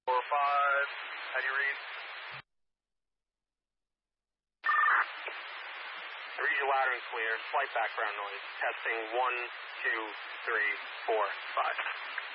4-5, how do you read? I read you loud and clear. Slight background noise. Testing 1, 2, 3, 4, 5.